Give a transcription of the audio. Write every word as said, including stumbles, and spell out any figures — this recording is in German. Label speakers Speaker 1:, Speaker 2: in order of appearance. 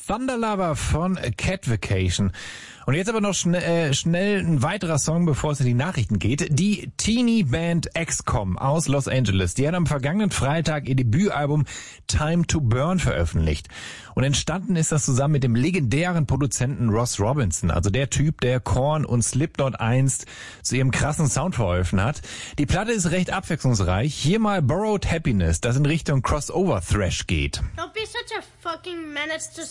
Speaker 1: Thunder Lover von Cat Vacation. Und jetzt aber noch schn- äh, schnell ein weiterer Song, bevor es in die Nachrichten geht. Die Teenie Band X COM aus Los Angeles, die hat am vergangenen Freitag ihr Debütalbum Time to Burn veröffentlicht. Und entstanden ist das zusammen mit dem legendären Produzenten Ross Robinson, also der Typ, der Korn und Slipknot einst zu ihrem krassen Sound verholfen hat. Die Platte ist recht abwechslungsreich. Hier mal Borrowed Happiness, das in Richtung Crossover Thrash geht.
Speaker 2: Don't be such a fucking menace to